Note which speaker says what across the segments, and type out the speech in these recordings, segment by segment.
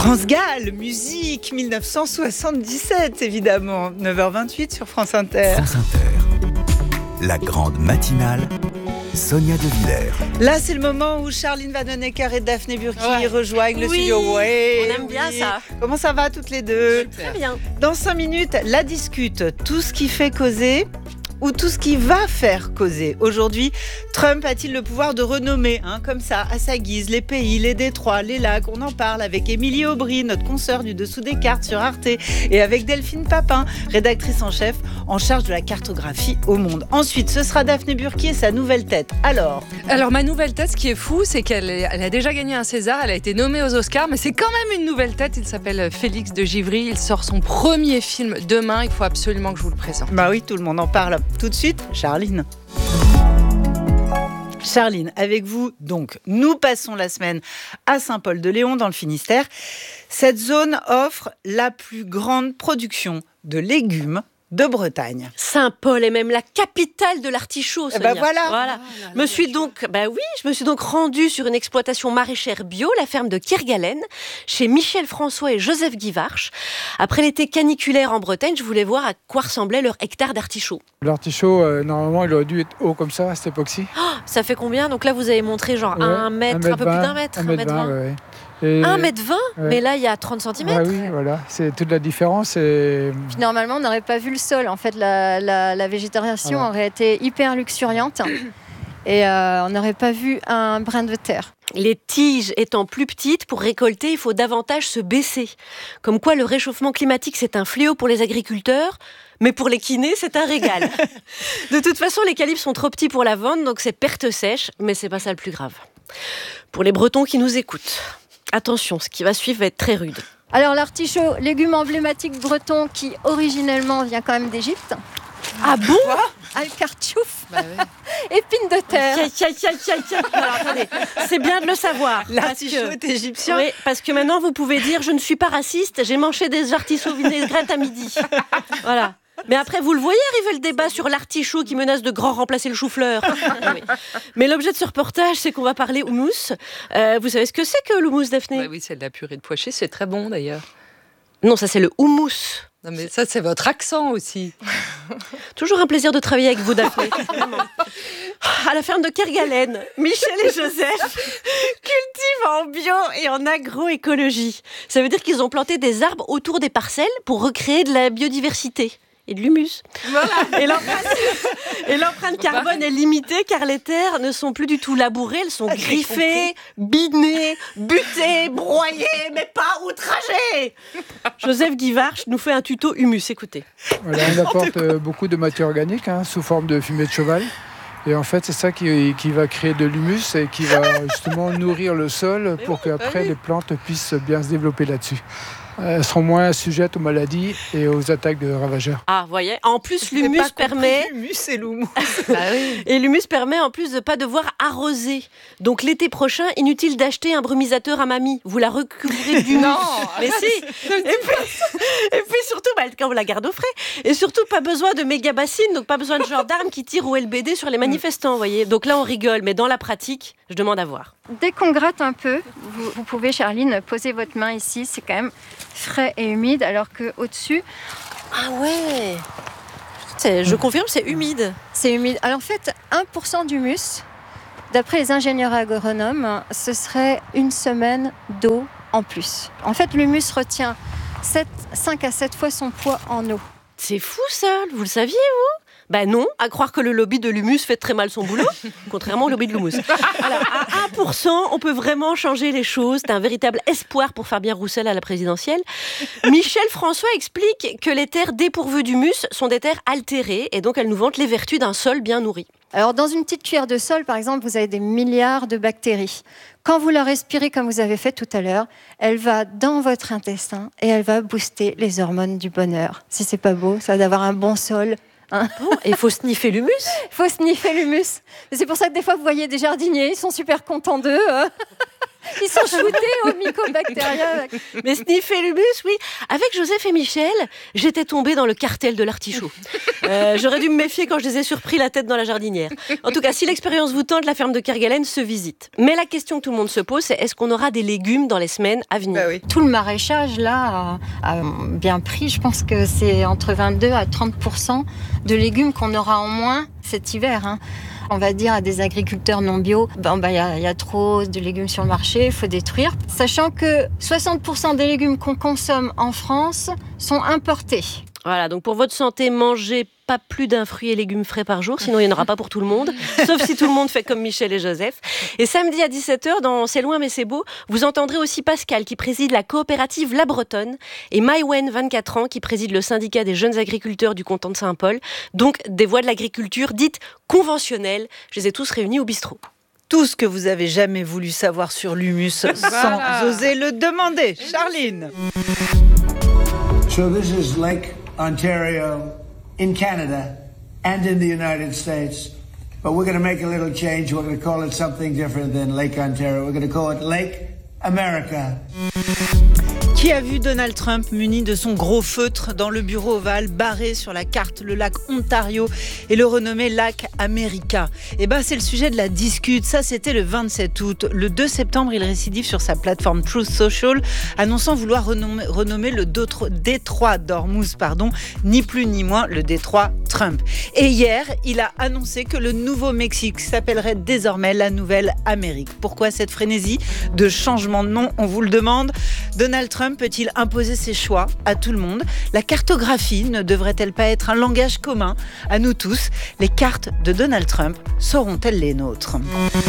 Speaker 1: France Gall, musique 1977 évidemment, 9h28 sur France Inter.
Speaker 2: France Inter, la grande matinale, Sonia De Villers.
Speaker 1: Là c'est le moment où Charline Vanhoenacker et Daphné Burki rejoignent le studio. Ouais,
Speaker 3: on aime bien ça.
Speaker 1: Comment ça va toutes les deux?
Speaker 3: Très bien.
Speaker 1: Dans 5 minutes, la discute, tout ce qui fait causer ou tout ce qui va faire causer. Aujourd'hui, Trump a-t-il le pouvoir de renommer, comme ça, à sa guise, les pays, les détroits, les lacs? On en parle avec Émilie Aubry, notre consoeur du Dessous des cartes sur Arte, et avec Delphine Papin, rédactrice en chef en charge de la cartographie au monde. Ensuite, ce sera Daphné Burki et sa nouvelle tête. Alors,
Speaker 4: ma nouvelle tête, ce qui est fou, c'est qu'elle a déjà gagné un César, elle a été nommée aux Oscars, mais c'est quand même une nouvelle tête. Il s'appelle Félix de Givry, il sort son premier film demain, il faut absolument que je vous le présente.
Speaker 1: Bah oui, tout le monde en parle. Tout de suite, Charline. Charline, avec vous, donc, nous passons la semaine à Saint-Paul-de-Léon, dans le Finistère. Cette zone offre la plus grande production de légumes de Bretagne.
Speaker 3: Saint-Paul est même la capitale de l'artichaut, Sonia.
Speaker 1: Voilà.
Speaker 3: Je me suis donc rendue sur une exploitation maraîchère bio, la ferme de Kerguelen, chez Michel François et Joseph Guivarch. Après l'été caniculaire en Bretagne, je voulais voir à quoi ressemblait leur hectare d'artichaut.
Speaker 5: L'artichaut, normalement, il aurait dû être haut comme ça à cette époque-ci.
Speaker 3: Ça fait combien? Donc là, vous avez montré genre 1 mètre, un peu plus d'un mètre, 1m20.
Speaker 5: Ouais.
Speaker 3: 1m20
Speaker 5: Ouais.
Speaker 3: Mais là, il y a 30 cm.
Speaker 5: Ah oui, voilà, c'est toute la différence. Et...
Speaker 6: Puis normalement, on n'aurait pas vu le sol. En fait, la végétation aurait été hyper luxuriante et on n'aurait pas vu un brin de terre.
Speaker 3: Les tiges étant plus petites, pour récolter, il faut davantage se baisser. Comme quoi, le réchauffement climatique, c'est un fléau pour les agriculteurs, mais pour les kinés, c'est un régal. De toute façon, les calibres sont trop petits pour la vente, donc c'est perte sèche, mais c'est pas ça le plus grave. Pour les Bretons qui nous écoutent, attention, ce qui va suivre va être très rude.
Speaker 6: Alors l'artichaut, légume emblématique breton qui originellement vient quand même d'Égypte.
Speaker 3: Ah bon?
Speaker 6: Alcartchouf, épine de terre.
Speaker 3: Alors, attendez, c'est bien de le savoir.
Speaker 1: L'artichaut est égyptien.
Speaker 3: Oui, parce que maintenant vous pouvez dire je ne suis pas raciste, j'ai mangé des artichauts vinaigrettes à midi. Voilà. Mais après, vous le voyez arriver le débat sur l'artichaut qui menace de grand remplacer le chou-fleur. Oui. Mais l'objet de ce reportage, c'est qu'on va parler houmous. Vous savez ce que c'est que l'houmous, Daphné?
Speaker 4: Oui, c'est de la purée de pois chiches, c'est très bon d'ailleurs.
Speaker 3: Non, ça c'est le houmous.
Speaker 4: Non mais ça, c'est votre accent aussi.
Speaker 3: Toujours un plaisir de travailler avec vous, Daphné. À la ferme de Kerguelen, Michel et Joseph cultivent en bio et en agroécologie. Ça veut dire qu'ils ont planté des arbres autour des parcelles pour recréer de la biodiversité. Et de l'humus. Voilà. Et l'empreinte carbone est limitée car les terres ne sont plus du tout labourées, elles sont griffées, binées, butées, broyées, mais pas outragées. Joseph Guivarch nous fait un tuto humus, écoutez.
Speaker 5: Voilà, on apporte beaucoup de matière organique sous forme de fumée de cheval. Et en fait, c'est ça qui va créer de l'humus et qui va justement nourrir le sol pour qu'après les plantes puissent bien se développer là-dessus. Elles seront moins sujettes aux maladies et aux attaques de ravageurs.
Speaker 3: Ah, vous voyez. En plus, l'humus permet...
Speaker 1: L'humus et l'houmous.
Speaker 3: Et l'humus permet en plus de ne pas devoir arroser. Donc l'été prochain, inutile d'acheter un brumisateur à mamie. Vous la recouvrez d'humus.
Speaker 4: Non.
Speaker 3: Mais si. Et puis surtout, quand on la garde au frais. Et surtout, pas besoin de méga bassines, donc pas besoin de gendarmes qui tirent au LBD sur les manifestants, vous voyez. Donc là, on rigole, mais dans la pratique, je demande à voir.
Speaker 6: Dès qu'on gratte un peu, vous pouvez, Charline, poser votre main ici. C'est quand même frais et humide, alors qu'au-dessus...
Speaker 3: Ah ouais. Je confirme, c'est humide.
Speaker 6: C'est humide. Alors en fait, 1% d'humus, d'après les ingénieurs agronomes, ce serait 1 semaine d'eau en plus. En fait, l'humus retient 5 à 7 fois son poids en eau.
Speaker 3: C'est fou ça, vous le saviez vous? Ben non, à croire que le lobby de l'humus fait très mal son boulot, contrairement au lobby de l'houmous. Alors, à 1%, on peut vraiment changer les choses. C'est un véritable espoir pour Fabien Roussel à la présidentielle. Michel François explique que les terres dépourvues d'humus sont des terres altérées et donc elles nous vantent les vertus d'un sol bien nourri.
Speaker 6: Alors, dans une petite cuillère de sol, par exemple, vous avez des milliards de bactéries. Quand vous la respirez comme vous avez fait tout à l'heure, elle va dans votre intestin et elle va booster les hormones du bonheur. Si c'est pas beau, ça va d'avoir un bon sol.
Speaker 3: Et il faut sniffer l'humus.
Speaker 6: Il faut sniffer l'humus. Et c'est pour ça que des fois, vous voyez des jardiniers, ils sont super contents d'eux. Ils sont shootés au mycobactérium.
Speaker 3: Mais sniffer l'humus, oui. Avec Joseph et Michel, j'étais tombée dans le cartel de l'artichaut. J'aurais dû me méfier quand je les ai surpris la tête dans la jardinière. En tout cas, si l'expérience vous tente, la ferme de Kerguelen se visite. Mais la question que tout le monde se pose, c'est est-ce qu'on aura des légumes dans les semaines à venir ?
Speaker 1: Bah oui.
Speaker 6: Tout le maraîchage, là, a bien pris. Je pense que c'est entre 22 à 30% de légumes qu'on aura en moins cet hiver. Hein. On va dire à des agriculteurs non bio, il y a trop de légumes sur le marché, il faut détruire. Sachant que 60% des légumes qu'on consomme en France sont importés.
Speaker 3: Voilà, donc pour votre santé, mangez pas plus d'un fruit et légumes frais par jour, sinon il n'y en aura pas pour tout le monde, sauf si tout le monde fait comme Michel et Joseph. Et samedi à 17h, dans C'est loin mais c'est beau, vous entendrez aussi Pascal qui préside la coopérative La Bretonne et Maïwen, 24 ans, qui préside le syndicat des jeunes agriculteurs du canton de Saint-Paul, donc des voies de l'agriculture dites conventionnelles. Je les ai tous réunis au bistrot.
Speaker 1: Tout ce que vous avez jamais voulu savoir sur l'humus sans oser le demander. Charline.
Speaker 7: So this is Lake Ontario in Canada and in the United States. But we're going to make a little change. We're going to call it something different than Lake Ontario. We're going to call it Lake America.
Speaker 1: Qui a vu Donald Trump muni de son gros feutre dans le bureau ovale, barré sur la carte le lac Ontario et le renommé lac America? Eh ben, c'est le sujet de la discute. Ça, c'était le 27 août. Le 2 septembre, il récidive sur sa plateforme Truth Social, annonçant vouloir renommer le détroit d'Ormuz, ni plus ni moins le détroit Trump. Et hier, il a annoncé que le Nouveau-Mexique s'appellerait désormais la Nouvelle Amérique. Pourquoi cette frénésie de changement de nom? On vous le demande. Donald Trump peut-il imposer ses choix à tout le monde? La cartographie ne devrait-elle pas être un langage commun à nous tous? Les cartes de Donald Trump seront-elles les nôtres?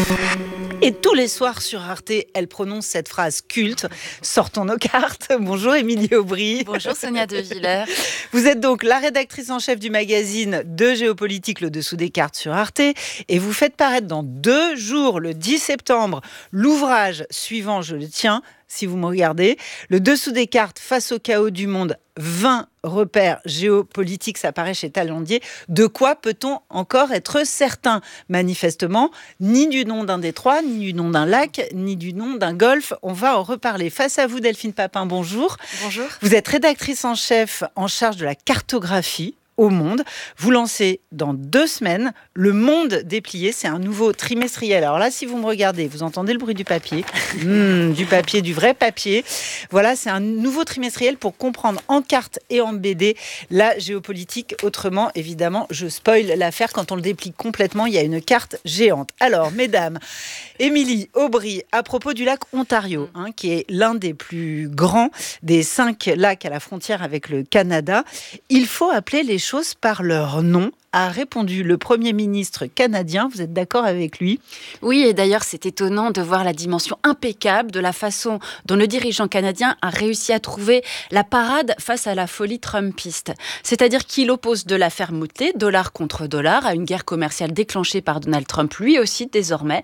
Speaker 1: Et tous les soirs sur Arte, elle prononce cette phrase culte. Sortons nos cartes. Bonjour Émilie Aubry.
Speaker 8: Bonjour Sonia De Villers.
Speaker 1: Vous êtes donc la rédactrice en chef du magazine de géopolitique Le Dessous des cartes sur Arte et vous faites paraître dans 2 jours, le 10 septembre, l'ouvrage suivant, je le tiens, si vous me regardez, Le Dessous des cartes face au chaos du monde, 20 repères géopolitiques, ça paraît chez Talandier. De quoi peut-on encore être certain? Manifestement, ni du nom d'un détroit, ni du nom d'un lac, ni du nom d'un golfe. On va en reparler. Face à vous, Delphine Papin, bonjour.
Speaker 8: Bonjour.
Speaker 1: Vous êtes rédactrice en chef en charge de la cartographie au Monde. Vous lancez dans 2 semaines Le Monde déplié. C'est un nouveau trimestriel. Alors là, si vous me regardez, vous entendez le bruit du papier. Du papier, du vrai papier. Voilà, c'est un nouveau trimestriel pour comprendre en carte et en BD la géopolitique. Autrement, évidemment, je spoil l'affaire. Quand on le déplie complètement, il y a une carte géante. Alors, mesdames, Émilie Aubry, à propos du lac Ontario, qui est l'un des plus grands des 5 lacs à la frontière avec le Canada, il faut appeler les choses par leur nom, a répondu le Premier ministre canadien. Vous êtes d'accord avec lui?
Speaker 8: Oui, et d'ailleurs, c'est étonnant de voir la dimension impeccable de la façon dont le dirigeant canadien a réussi à trouver la parade face à la folie trumpiste. C'est-à-dire qu'il oppose de la fermeté, dollar contre dollar, à une guerre commerciale déclenchée par Donald Trump. Lui aussi, désormais,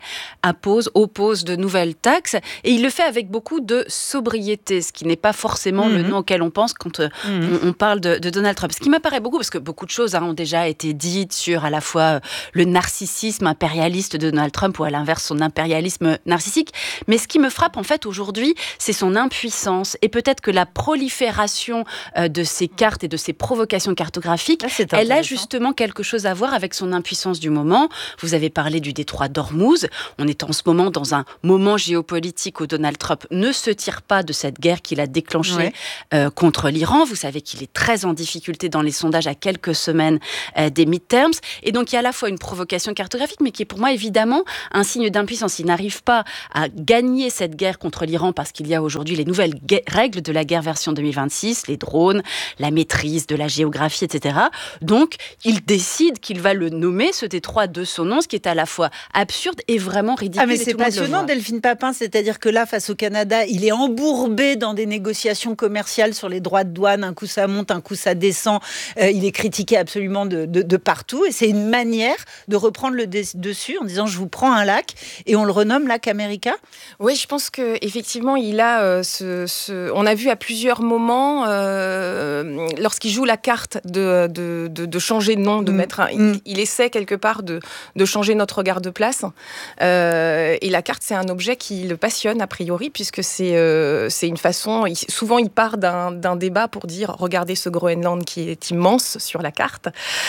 Speaker 8: oppose de nouvelles taxes, et il le fait avec beaucoup de sobriété, ce qui n'est pas forcément le nom auquel on pense quand on parle de Donald Trump. Ce qui m'apparaît beaucoup, parce que beaucoup de choses ont déjà été dites sur à la fois le narcissisme impérialiste de Donald Trump ou à l'inverse son impérialisme narcissique. Mais ce qui me frappe en fait aujourd'hui, c'est son impuissance et peut-être que la prolifération de ces cartes et de ces provocations cartographiques, elle a justement quelque chose à voir avec son impuissance du moment. Vous avez parlé du détroit d'Ormuz. On est en ce moment dans un moment géopolitique où Donald Trump ne se tire pas de cette guerre qu'il a déclenchée contre l'Iran. Vous savez qu'il est très en difficulté dans les sondages à quelques semaines des midterms. Et donc, il y a à la fois une provocation cartographique, mais qui est pour moi évidemment un signe d'impuissance. Il n'arrive pas à gagner cette guerre contre l'Iran parce qu'il y a aujourd'hui les nouvelles règles de la guerre version 2026, les drones, la maîtrise de la géographie, etc. Donc, il décide qu'il va le nommer, ce détroit de son nom, ce qui est à la fois absurde et vraiment ridicule.
Speaker 1: Ah mais c'est passionnant, Delphine Papin, c'est-à-dire que là, face au Canada, il est embourbé dans des négociations commerciales sur les droits de douane. Un coup ça monte, un coup ça descend. Il est critiqué absolument de de partout. Et c'est une manière de reprendre le dessus en disant je vous prends un lac et on le renomme lac America.
Speaker 9: Oui, je pense qu'effectivement, il a on a vu à plusieurs moments, lorsqu'il joue la carte de changer de nom, de mettre il essaie quelque part de changer notre regard de place. Et la carte, c'est un objet qui le passionne a priori, puisque c'est une façon... souvent, il part d'un débat pour dire « Regardez ce Groenland qui est immense sur la carte.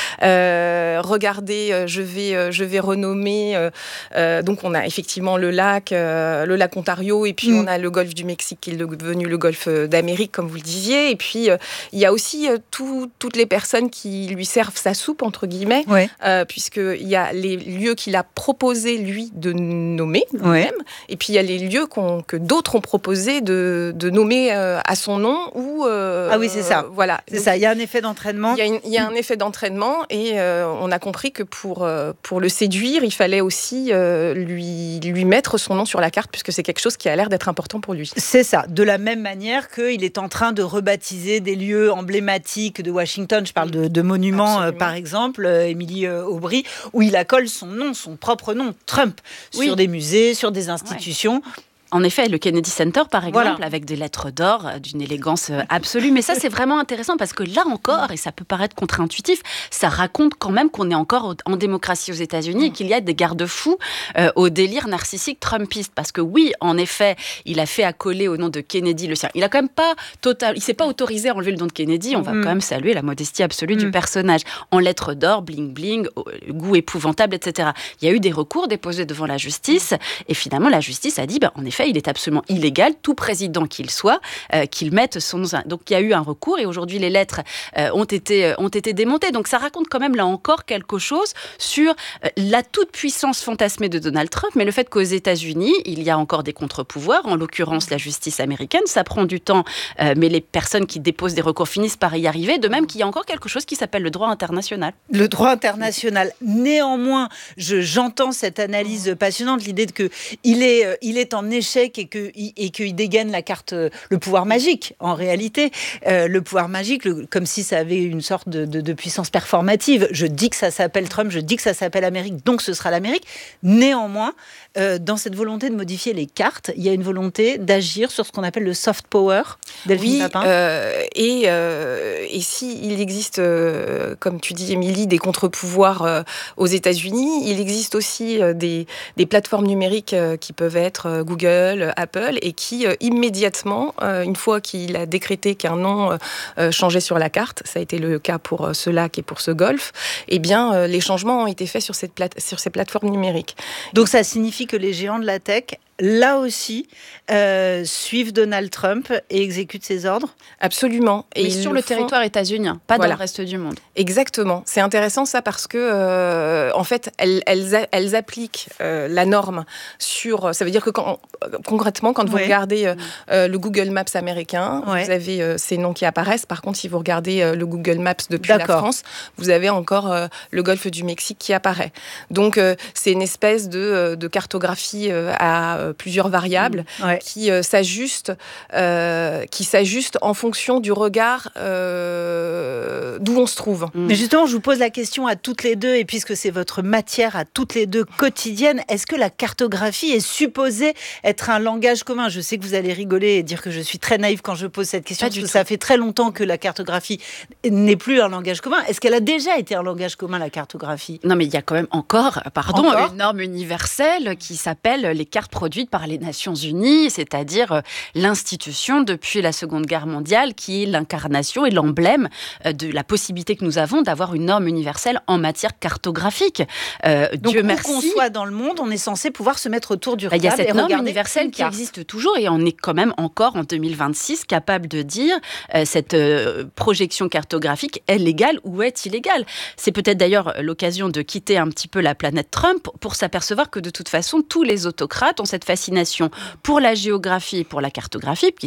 Speaker 9: Regardez, je vais renommer... » donc, on a effectivement le lac Ontario, et puis on a le golfe du Mexique qui est devenu le golfe d'Amérique, comme vous le disiez. Et puis, il y a aussi toutes les personnes qui lui servent sa soupe, entre guillemets, puisqu'il y a les lieux qu'il a proposé, lui, de nommer lui-même. Et puis, il y a les lieux que d'autres ont proposé de nommer à son nom. Ah
Speaker 1: oui, c'est ça.
Speaker 9: Voilà.
Speaker 1: C'est ça, il y a un effet d'entraînement.
Speaker 9: Il y a un effet d'entraînement et on a compris que pour le séduire, il fallait aussi lui mettre son nom sur la carte, puisque c'est quelque chose qui a l'air d'être important pour lui.
Speaker 1: C'est ça. De la même manière qu'il est en train de rebaptiser des lieux emblématiques de Washington. Je parle de monuments, par exemple, Émilie Aubry, où il accole son nom, son propre nom, Trump, sur des musées, sur des institutions.
Speaker 8: En effet, le Kennedy Center, par exemple, avec des lettres d'or, d'une élégance absolue. Mais ça, c'est vraiment intéressant parce que là encore, et ça peut paraître contre-intuitif, ça raconte quand même qu'on est encore en démocratie aux États-Unis et qu'il y a des garde-fous au délire narcissique trumpiste. Parce que oui, en effet, il a fait accoler au nom de Kennedy le sien. Il a quand même pas il s'est pas autorisé à enlever le nom de Kennedy. On va quand même saluer la modestie absolue du personnage. En lettres d'or, bling bling, goût épouvantable, etc. Il y a eu des recours déposés devant la justice et finalement la justice a dit, en effet, il est absolument illégal, tout président qu'il soit, qu'il mette son nom. Donc il y a eu un recours et aujourd'hui les lettres ont été démontées. Donc ça raconte quand même là encore quelque chose sur la toute-puissance fantasmée de Donald Trump, mais le fait qu'aux États-Unis, il y a encore des contre-pouvoirs, en l'occurrence la justice américaine, ça prend du temps, mais les personnes qui déposent des recours finissent par y arriver, de même qu'il y a encore quelque chose qui s'appelle le droit international.
Speaker 1: Le droit international. Néanmoins, j'entends cette analyse passionnante, l'idée qu'il est en échec et qu'il dégaine la carte, le pouvoir magique, en réalité. Le pouvoir magique, comme si ça avait une sorte de puissance performative. Je dis que ça s'appelle Trump, je dis que ça s'appelle Amérique, donc ce sera l'Amérique. Néanmoins, dans cette volonté de modifier les cartes, il y a une volonté d'agir sur ce qu'on appelle le soft power. Delphine Papin.
Speaker 9: Et s'il existe, comme tu dis, Émilie, des contre-pouvoirs aux États-Unis, il existe aussi des plateformes numériques qui peuvent être Google, Apple, et qui immédiatement, une fois qu'il a décrété qu'un nom changeait sur la carte, ça a été le cas pour ce lac et pour ce golfe, eh bien, les changements ont été faits sur ces plateformes numériques.
Speaker 1: Donc ça signifie que les géants de la tech, là aussi, suivent Donald Trump et exécutent ses ordres ?
Speaker 8: Absolument. Et sur le territoire états-unien, pas dans le reste du monde.
Speaker 9: Exactement. C'est intéressant ça parce que, en fait, elles appliquent la norme sur... Ça veut dire que concrètement, quand vous regardez le Google Maps américain, vous avez ces noms qui apparaissent. Par contre, si vous regardez le Google Maps depuis la France, vous avez encore le golfe du Mexique qui apparaît. Donc, c'est une espèce de cartographie à plusieurs variables qui s'ajustent en fonction du regard d'où on se trouve.
Speaker 1: Mais justement, je vous pose la question à toutes les deux, et puisque c'est votre matière à toutes les deux quotidienne, est-ce que la cartographie est supposée être un langage commun ? Je sais que vous allez rigoler et dire que je suis très naïve quand je pose cette question, parce que ça fait très longtemps que la cartographie n'est plus un langage commun. Est-ce qu'elle a déjà été un langage commun, la cartographie ?
Speaker 8: Non, mais il y a quand même encore une norme universelle qui s'appelle les cartes produites par les Nations Unies, c'est-à-dire l'institution depuis la Seconde Guerre mondiale qui est l'incarnation et l'emblème de la possibilité que nous avons d'avoir une norme universelle en matière cartographique.
Speaker 1: Donc,
Speaker 8: Dieu
Speaker 1: où
Speaker 8: merci.
Speaker 1: qu'on soit dans le monde, on est censé pouvoir se mettre autour du regard.
Speaker 8: Il y a cette norme
Speaker 1: regarder
Speaker 8: universelle qui existe toujours et on est quand même encore en 2026 capable de dire cette projection cartographique est légale ou est illégale. C'est peut-être d'ailleurs l'occasion de quitter un petit peu la planète Trump pour s'apercevoir que de toute façon tous les autocrates ont cette fascination pour la géographie et pour la cartographie,